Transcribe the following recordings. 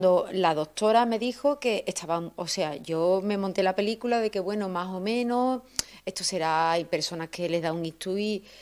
La doctora me dijo que estaban, o sea, yo me monté la película de que, bueno, más o menos, esto será, hay personas que les da un ictus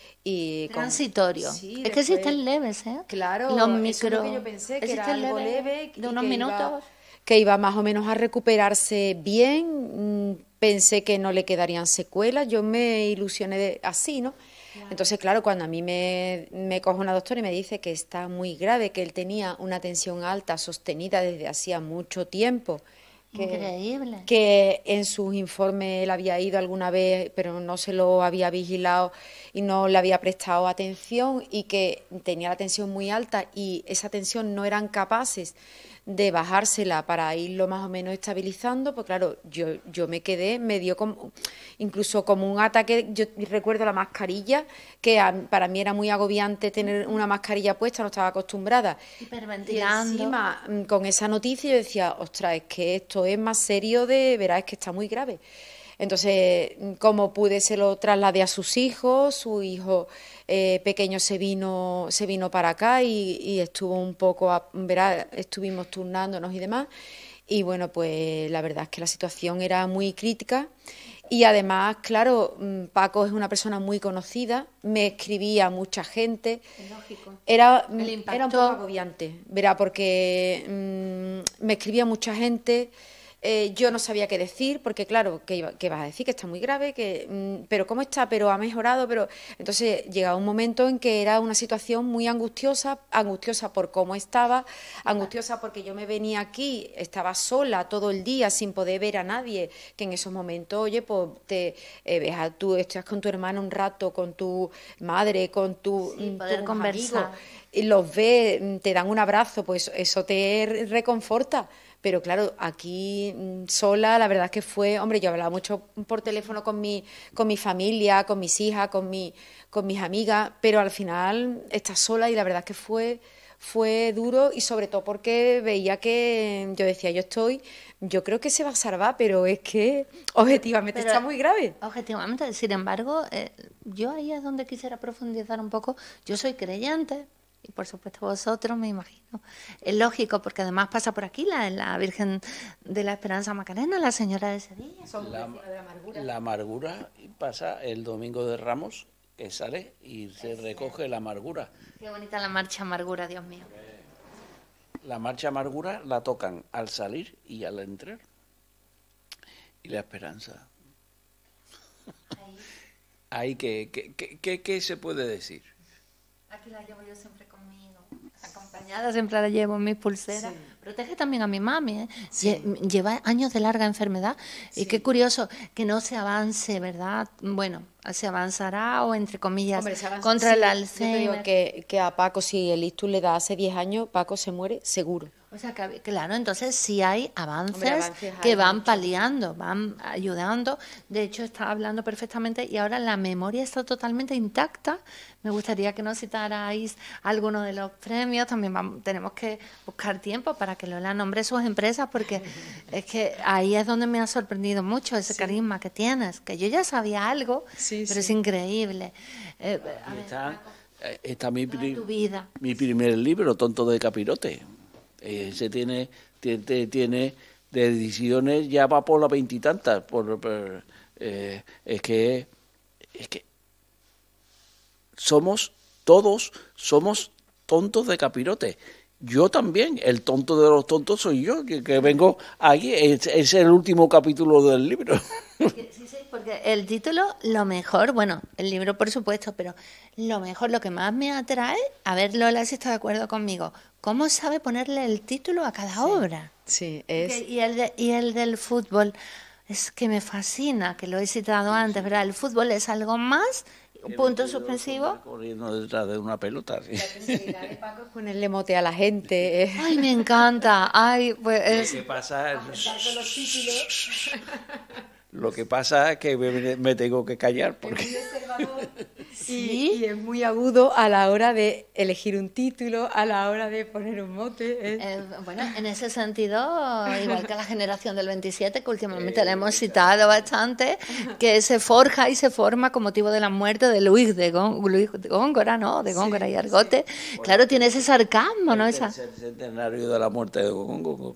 y Transitorio. sí, Es que después, existen leves, ¿eh? Los claro, eso es lo que yo micro... pensé, que era Existen algo leves leve de y unos minutos. que iba más o menos a recuperarse bien. Pensé que no le quedarían secuelas, yo me ilusioné así, ¿no? Claro. Entonces, claro, cuando a mí me coge una doctora y me dice que está muy grave, que él tenía una tensión alta sostenida desde hacía mucho tiempo, que, Increíble. que en sus informes él había ido alguna vez, pero no se lo había vigilado y no le había prestado atención y que tenía la tensión muy alta y esa tensión no eran capaces de bajársela para irlo más o menos estabilizando, pues claro, yo me quedé, me dio como, incluso como un ataque, yo recuerdo la mascarilla, que para mí era muy agobiante tener una mascarilla puesta, no estaba acostumbrada. Y Hiperventilando. encima, con esa noticia yo decía, ostras, es que esto es más serio de, verás, es que está muy grave. Entonces, como pude, se lo trasladé a sus hijos, su hijo pequeño se vino para acá y estuvo un poco, verá, estuvimos turnándonos y demás. Y bueno, pues la verdad es que la situación era muy crítica. Y además, claro, Paco es una persona muy conocida, me escribía mucha gente, Es lógico. El era un poco impacto. agobiante, verá, porque me escribía mucha gente, yo no sabía qué decir, porque claro, ¿qué vas a decir? Que está muy grave, pero ¿cómo está? Pero ha mejorado, pero... Entonces llegaba un momento en que era una situación muy angustiosa, angustiosa por cómo estaba, angustiosa porque yo me venía aquí, estaba sola todo el día sin poder ver a nadie, que en esos momentos, oye, pues tú estás con tu hermano un rato, con tu madre, con Sí, poder tus amigos, conversar. y los ves, te dan un abrazo, pues eso te reconforta. Pero claro, aquí sola, la verdad es que fue, hombre, yo hablaba mucho por teléfono con mi familia, con mis hijas, con mis amigas, pero al final estás sola y la verdad es que fue duro y sobre todo porque veía que yo decía, yo creo que se va a salvar, pero es que objetivamente Pero está muy grave. objetivamente, sin embargo, yo ahí es donde quisiera profundizar un poco. Yo soy creyente, y por supuesto vosotros, me imagino. Es lógico, porque además pasa por aquí la Virgen de la Esperanza Macarena, la Señora de Sevilla. Somos La, vecinos de la amargura. la amargura pasa el domingo de Ramos, que sale y se recoge la amargura. Qué bonita la marcha amargura, Dios mío. La marcha amargura la tocan al salir y al entrar. Y la esperanza. Ahí ¿qué se puede decir? Aquí la llevo yo siempre conmigo, acompañada, siempre la llevo en mis pulseras. Sí. Protege también a mi mami, ¿eh? Sí. Lleva años de larga enfermedad y Sí. qué curioso que no se avance, ¿verdad? Bueno, se avanzará o entre comillas Hombre, contra sí, el yo te digo Alzheimer. que a Paco, si el ictus le da hace 10 años, Paco se muere seguro. O sea, que, claro, entonces sí hay Hombre, avances avances que hay van muchos. paliando, van ayudando. De hecho, está hablando perfectamente y ahora la memoria está totalmente intacta. Me gustaría que nos citarais algunos de los premios. También tenemos que buscar tiempo para que Lola nombre sus empresas porque es que ahí es donde me ha sorprendido mucho ese carisma que tienes, que yo ya sabía algo, Sí, pero es sí. increíble. A Aquí ver, está, Paco, está toda tu vida. mi primer libro, Tonto de Capirote. Ese tiene de ediciones, ya va por las veintitantas. Es que todos somos tontos de capirote. Yo también, el tonto de los tontos soy yo, que vengo aquí, es el último capítulo del libro. Sí, sí, porque el título, lo mejor, bueno, el libro por supuesto, pero lo mejor, lo que más me atrae, a ver Lola si está de acuerdo conmigo, cómo sabe ponerle el título a cada obra. Sí, Y el del fútbol, es que me fascina, que lo he citado antes, ¿verdad? El fútbol es algo más, un punto suspensivo. Corriendo detrás de una pelota. Sí. la especialidad de Paco es ponerle mote a la gente. Ay, me encanta, ay, pues Lo que pasa Lo que pasa es que me tengo que callar porque sí. Y es muy agudo a la hora de elegir un título, a la hora de poner un mote. Bueno, en ese sentido, igual que la generación del 27, que últimamente la hemos citado bastante, que se forja y se forma con motivo de la muerte de Luis Luis de Góngora, ¿no? De Góngora y Argote. Claro, tiene ese sarcasmo, ¿no? el Esa... tercer centenario de la muerte de Góngora,